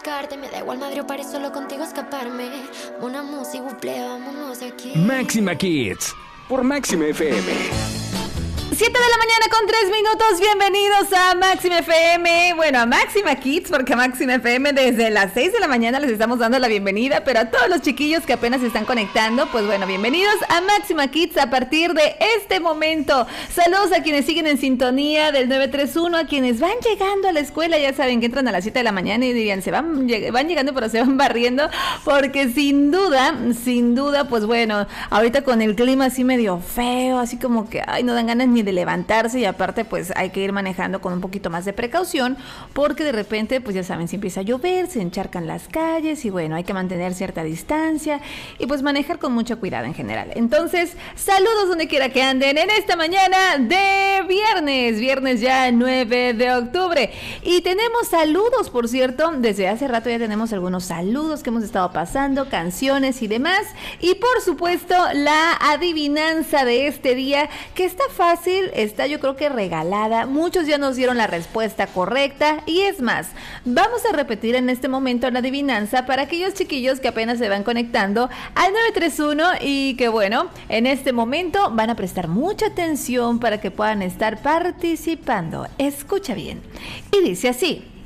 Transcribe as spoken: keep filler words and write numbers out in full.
sacarte. Me da igual madre o París, solo contigo escaparme. Una música, buple, vámonos de aquí. Máxima Kids, por Máxima F M. siete de la mañana con tres minutos, bienvenidos a Máxima F M, bueno, a Máxima Kids, porque a Máxima F M desde las seis de la mañana les estamos dando la bienvenida, pero a todos los chiquillos que apenas se están conectando, pues bueno, bienvenidos a Máxima Kids a partir de este momento. Saludos a quienes siguen en sintonía del nueve tres uno, a quienes van llegando a la escuela, ya saben que entran a las siete de la mañana y dirían, se van, van llegando pero se van barriendo, porque sin duda, sin duda, pues bueno, ahorita con el clima así medio feo, así como que, ay, no dan ganas ni de levantarse, y aparte pues hay que ir manejando con un poquito más de precaución, porque de repente pues ya saben, si empieza a llover, se encharcan las calles y bueno, hay que mantener cierta distancia y pues manejar con mucho cuidado en general. Entonces, saludos donde quiera que anden en esta mañana de viernes, viernes ya nueve de octubre, y tenemos saludos, por cierto, desde hace rato ya tenemos algunos saludos que hemos estado pasando, canciones y demás, y por supuesto la adivinanza de este día, que está fácil, está yo creo que regalada, muchos ya nos dieron la respuesta correcta, y es más, vamos a repetir en este momento la adivinanza para aquellos chiquillos que apenas se van conectando al nueve tres uno y que bueno, en este momento van a prestar mucha atención para que puedan estar participando. Escucha bien, y dice así: